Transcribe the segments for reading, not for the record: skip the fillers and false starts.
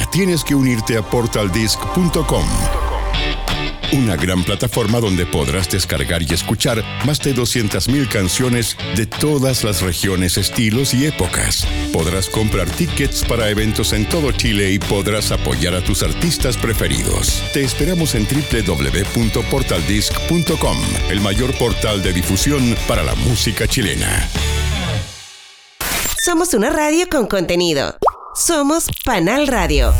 tienes que unirte a portaldisc.com. Una gran plataforma donde podrás descargar y escuchar más de 200,000 canciones de todas las regiones, estilos y épocas. Podrás comprar tickets para eventos en todo Chile y podrás apoyar a tus artistas preferidos. Te esperamos en www.portaldisc.com, el mayor portal de difusión para la música chilena. Somos una radio con contenido. Somos Panal Radio.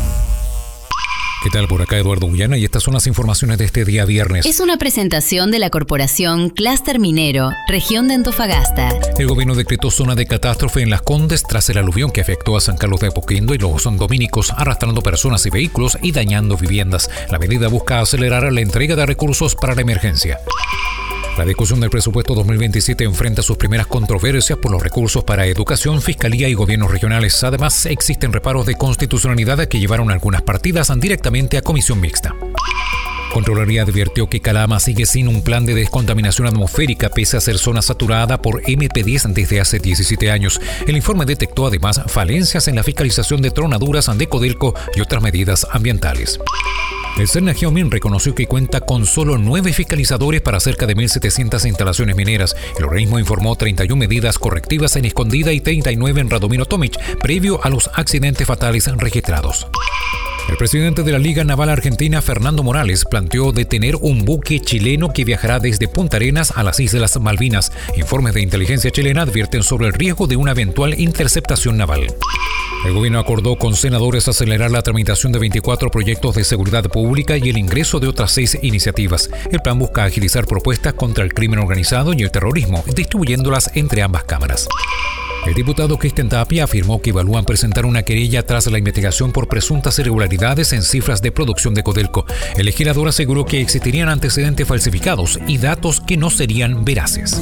¿Qué tal? Por acá Eduardo Guyana y estas son las informaciones de este día viernes. Es una presentación de la Corporación Clúster Minero, región de Antofagasta. El gobierno decretó zona de catástrofe en Las Condes tras el aluvión que afectó a San Carlos de Apoquindo y los dominicos, arrastrando personas y vehículos y dañando viviendas. La medida busca acelerar la entrega de recursos para la emergencia. La discusión del presupuesto 2027 enfrenta sus primeras controversias por los recursos para educación, fiscalía y gobiernos regionales. Además, existen reparos de constitucionalidad que llevaron algunas partidas directamente a comisión mixta. Contraloría advirtió que Calama sigue sin un plan de descontaminación atmosférica pese a ser zona saturada por MP10 desde hace 17 años. El informe detectó además falencias en la fiscalización de tronaduras de Codelco y otras medidas ambientales. El Cernageomin reconoció que cuenta con solo 9 fiscalizadores para cerca de 1.700 instalaciones mineras. El organismo informó 31 medidas correctivas en Escondida y 39 en Radomiro Tomic, previo a los accidentes fatales registrados. El presidente de la Liga Naval Argentina, Fernando Morales, planteó detener un buque chileno que viajará desde Punta Arenas a las Islas Malvinas. Informes de inteligencia chilena advierten sobre el riesgo de una eventual interceptación naval. El gobierno acordó con senadores acelerar la tramitación de 24 proyectos de seguridad pública y el ingreso de otras 6 iniciativas. El plan busca agilizar propuestas contra el crimen organizado y el terrorismo, distribuyéndolas entre ambas cámaras. El diputado Cristian Tapia afirmó que evalúan presentar una querella tras la investigación por presuntas irregularidades en cifras de producción de Codelco. El legislador aseguró que existirían antecedentes falsificados y datos que no serían veraces.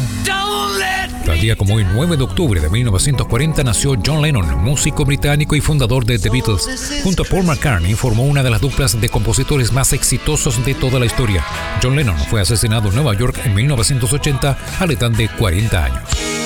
Tal día como hoy, 9 de octubre de 1940, nació John Lennon, músico británico y fundador de The Beatles. Junto a Paul McCartney formó una de las duplas de compositores más exitosos de toda la historia. John Lennon fue asesinado en Nueva York en 1980 a la edad de 40 años.